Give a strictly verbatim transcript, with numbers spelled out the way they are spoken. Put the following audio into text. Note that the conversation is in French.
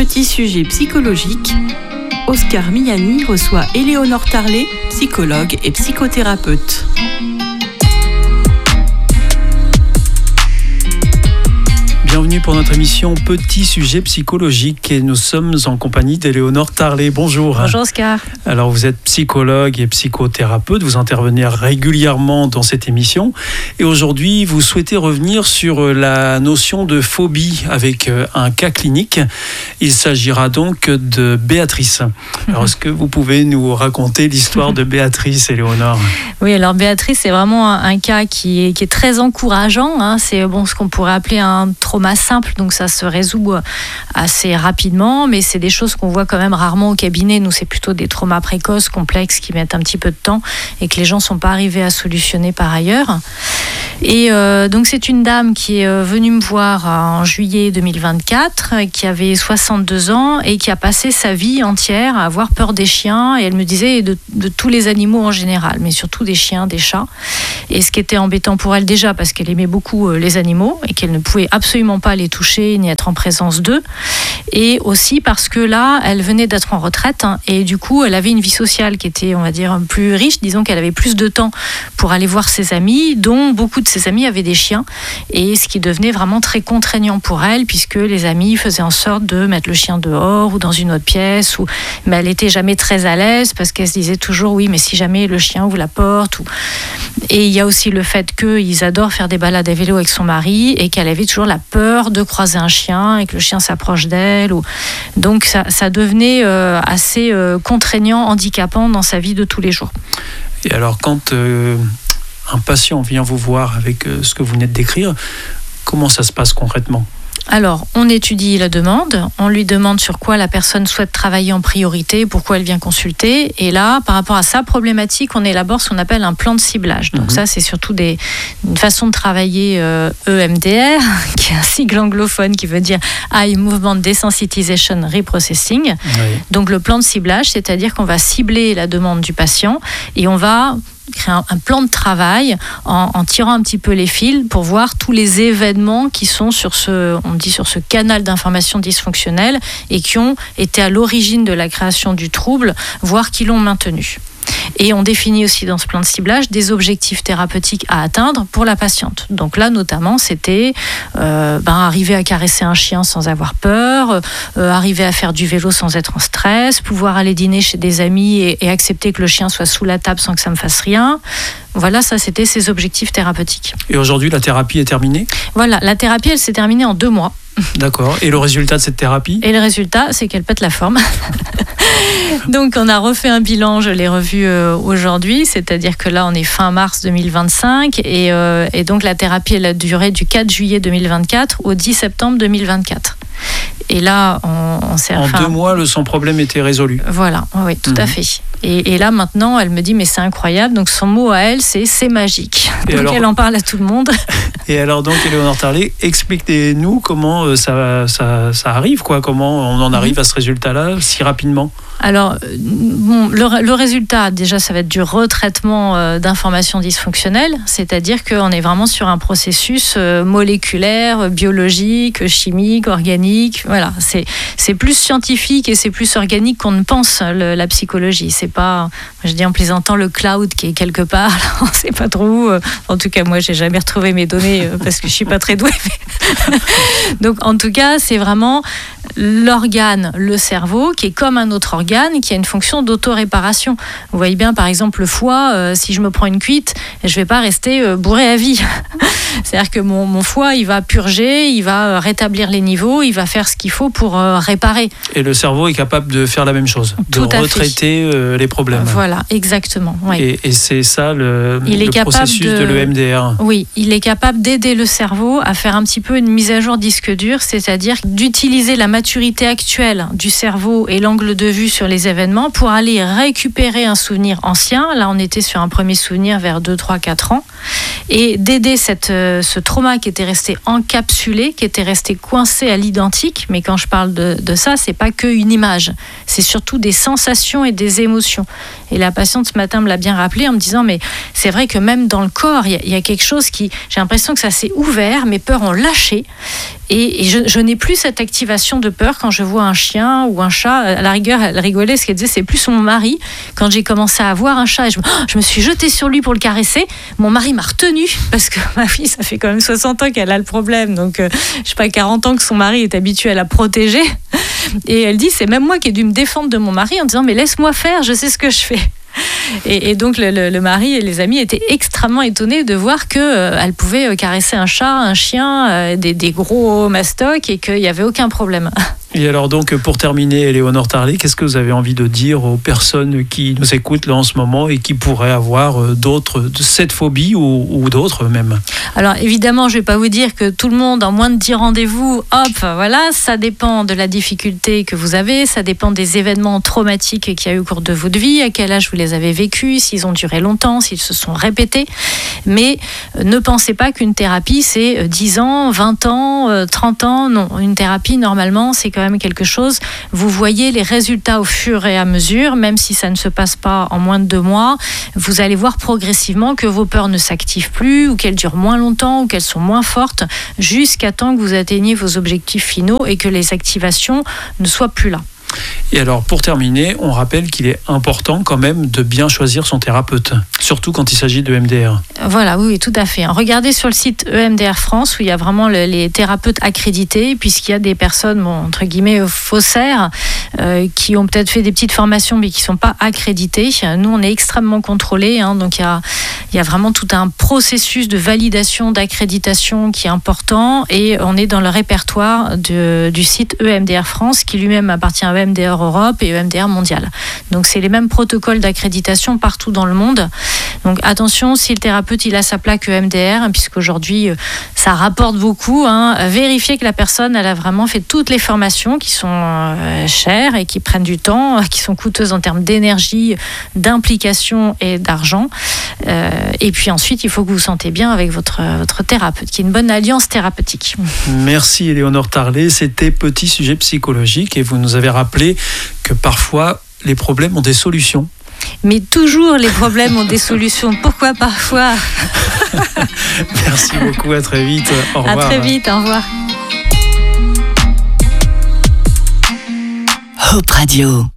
Petit sujet psychologique, Oscar Miani reçoit Éléonore Tarlet, psychologue et psychothérapeute. Bienvenue pour notre émission Petit sujet psychologique et nous sommes en compagnie d'Éléonore Tarlet. Bonjour. Bonjour Oscar. Alors vous êtes psychologue et psychothérapeute, vous intervenez régulièrement dans cette émission et aujourd'hui vous souhaitez revenir sur la notion de phobie avec un cas clinique. Il s'agira donc de Béatrice. Alors est-ce que vous pouvez nous raconter l'histoire de Béatrice, Éléonore ? Oui, alors Béatrice c'est vraiment un, un cas qui est, qui est très encourageant. Hein. C'est bon, ce qu'on pourrait appeler un trauma simple, donc ça se résout assez rapidement, mais c'est des choses qu'on voit quand même rarement au cabinet. Nous, c'est plutôt des traumas précoces, complexes, qui mettent un petit peu de temps et que les gens ne sont pas arrivés à solutionner par ailleurs. Et euh, donc c'est une dame qui est venue me voir en juillet deux mille vingt-quatre, qui avait soixante-deux ans et qui a passé sa vie entière à avoir peur des chiens, et elle me disait de, de tous les animaux en général, mais surtout des chiens, des chats. Et ce qui était embêtant pour elle déjà parce qu'elle aimait beaucoup les animaux et qu'elle ne pouvait absolument pas les toucher ni être en présence d'eux, et aussi parce que là elle venait d'être en retraite hein, et du coup elle avait une vie sociale qui était, on va dire, plus riche. Disons qu'elle avait plus de temps pour aller voir ses amis, dont beaucoup de ses amis avaient des chiens, et ce qui devenait vraiment très contraignant pour elle puisque les amis faisaient en sorte de mettre le chien dehors ou dans une autre pièce, ou... mais elle était jamais très à l'aise parce qu'elle se disait toujours oui mais si jamais le chien ouvre la porte ou... Et il y a aussi le fait qu'ils adorent faire des balades à vélo avec son mari et qu'elle avait toujours la peur de croiser un chien et que le chien s'approche d'elle. Ou... Donc ça, ça devenait euh, assez euh, contraignant, handicapant dans sa vie de tous les jours. Et alors quand euh, un patient vient vous voir avec euh, ce que vous venez de décrire, comment ça se passe concrètement ? Alors, on étudie la demande, on lui demande sur quoi la personne souhaite travailler en priorité, pourquoi elle vient consulter, et là, par rapport à sa problématique, on élabore ce qu'on appelle un plan de ciblage. Donc mmh. ça, c'est surtout des, une façon de travailler euh, E M D R, qui est un sigle anglophone qui veut dire Eye Movement Desensitization Reprocessing. Oui. Donc le plan de ciblage, c'est-à-dire qu'on va cibler la demande du patient et on va créer un, un plan de travail en, en tirant un petit peu les fils pour voir tous les événements qui sont sur ce, on dit sur ce canal d'information dysfonctionnelle et qui ont été à l'origine de la création du trouble, voire qui l'ont maintenu. Et on définit aussi dans ce plan de ciblage des objectifs thérapeutiques à atteindre pour la patiente. Donc là, notamment, c'était euh, ben, arriver à caresser un chien sans avoir peur, euh, arriver à faire du vélo sans être en stress, pouvoir aller dîner chez des amis et, et accepter que le chien soit sous la table sans que ça me fasse rien. Voilà, ça, c'était ses objectifs thérapeutiques. Et aujourd'hui, la thérapie est terminée ? Voilà, la thérapie, elle s'est terminée en deux mois. D'accord. Et le résultat de cette thérapie ? Et le résultat, c'est qu'elle pète la forme. Donc, on a refait un bilan, je l'ai revu euh, aujourd'hui, c'est-à-dire que là, on est fin mars deux mille vingt-cinq, et, euh, et donc la thérapie, elle a duré du quatre juillet deux mille vingt-quatre au dix septembre deux mille vingt-quatre. Et là, on, on s'est... En enfin, deux mois, le son problème était résolu. Voilà, oui, tout mmh. à fait. Et, et là, maintenant, elle me dit, mais c'est incroyable. Donc, son mot à elle, c'est « c'est magique ». Donc, alors, elle en parle à tout le monde. Et alors, donc, Éléonore Tarlet, expliquez-nous comment ça, ça, ça arrive, quoi. Comment on en arrive mmh. à ce résultat-là si rapidement ? Alors, bon, le, le résultat, déjà, ça va être du retraitement euh, d'informations dysfonctionnelles, c'est-à-dire qu'on est vraiment sur un processus euh, moléculaire, biologique, chimique, organique. Voilà, c'est, c'est plus scientifique et c'est plus organique qu'on ne pense, le, la psychologie. C'est pas, je dis en plaisantant, le cloud qui est quelque part, là, on ne sait pas trop où. En tout cas, moi, j'ai jamais retrouvé mes données euh, parce que je suis pas très douée. Donc, en tout cas, c'est vraiment l'organe, le cerveau, qui est comme un autre organe, qui a une fonction d'autoréparation. Vous voyez bien, par exemple, le foie, euh, si je me prends une cuite, je ne vais pas rester euh, bourré à vie. C'est-à-dire que mon, mon foie, il va purger, il va rétablir les niveaux, il va faire ce qu'il faut pour euh, réparer. Et le cerveau est capable de faire la même chose, Tout de retraiter euh, les problèmes. Voilà, exactement. Oui. Et, et c'est ça le, il le est processus de, de l'E M D R. Oui, il est capable d'aider le cerveau à faire un petit peu une mise à jour disque dur, c'est-à-dire d'utiliser la maturité actuelle du cerveau et l'angle de vue sur les événements pour aller récupérer un souvenir ancien. Là, on était sur un premier souvenir vers deux, trois, quatre ans. Et d'aider cette, euh, ce trauma qui était resté encapsulé, qui était resté coincé à l'identique. Mais quand je parle de, de ça, c'est pas qu'une image. C'est surtout des sensations et des émotions. Et la patiente, ce matin, me l'a bien rappelé en me disant, mais c'est vrai que même dans le corps, il y, y a quelque chose qui... J'ai l'impression que ça s'est ouvert, mes peurs ont lâché. Et, et je, je n'ai plus cette activation de peur quand je vois un chien ou un chat. À la rigueur, elle rigolait, ce qu'elle disait, c'est plus mon mari. Quand j'ai commencé à voir un chat, et je, oh, je me suis jetée sur lui pour le caresser. Mon mari m'a retenue parce que ma fille, ça fait quand même soixante ans qu'elle a le problème. Donc, euh, je sais pas, quarante ans que son mari est habitué à la protéger. Et elle dit, c'est même moi qui ai dû me défendre de mon mari en disant, mais laisse-moi faire, je sais ce que je fais. Et, et donc le, le, le mari et les amis étaient extrêmement étonnés de voir qu'elle euh, pouvait caresser un chat, un chien, euh, des, des gros mastocs et qu'il n'y avait aucun problème. Et alors donc, pour terminer, Éléonore Tarlet, qu'est-ce que vous avez envie de dire aux personnes qui nous écoutent là en ce moment et qui pourraient avoir d'autres, cette phobie ou, ou d'autres même? Alors évidemment, je ne vais pas vous dire que tout le monde, en moins de dix rendez-vous, hop, voilà, ça dépend de la difficulté que vous avez, ça dépend des événements traumatiques qu'il y a eu au cours de votre vie, à quel âge vous les avez vécus, s'ils ont duré longtemps, s'ils se sont répétés. Mais ne pensez pas qu'une thérapie, c'est dix ans, vingt ans, trente ans. Non, une thérapie, normalement, c'est quand même quelque chose, vous voyez les résultats au fur et à mesure, même si ça ne se passe pas en moins de deux mois, vous allez voir progressivement que vos peurs ne s'activent plus, ou qu'elles durent moins longtemps, ou qu'elles sont moins fortes, jusqu'à temps que vous atteigniez vos objectifs finaux et que les activations ne soient plus là. Et alors, pour terminer, on rappelle qu'il est important quand même de bien choisir son thérapeute, surtout quand il s'agit de E M D R. Voilà, oui, tout à fait. Regardez sur le site E M D R France, où il y a vraiment le, les thérapeutes accrédités, puisqu'il y a des personnes, bon, entre guillemets, faussaires, euh, qui ont peut-être fait des petites formations, mais qui ne sont pas accréditées. Nous, on est extrêmement contrôlés, hein, donc il y a, il y a vraiment tout un processus de validation, d'accréditation qui est important, et on est dans le répertoire de, du site E M D R France, qui lui-même appartient à E M D R Europe et E M D R Mondial. Donc c'est les mêmes protocoles d'accréditation partout dans le monde. Donc attention, si le thérapeute il a sa plaque E M D R, hein, puisqu'aujourd'hui ça rapporte beaucoup, hein, vérifiez que la personne elle a vraiment fait toutes les formations qui sont euh, chères et qui prennent du temps, qui sont coûteuses en termes d'énergie, d'implication et d'argent. Euh, et puis ensuite, il faut que vous vous sentez bien avec votre, votre thérapeute, qu'il y ait une bonne alliance thérapeutique. Merci Éléonore Tarlet, c'était Petit Sujet Psychologique et vous nous avez rappelé que parfois les problèmes ont des solutions. Mais toujours les problèmes ont des solutions. Pourquoi parfois? Merci beaucoup, à très vite. Au revoir. À très vite, au revoir. Hope Radio.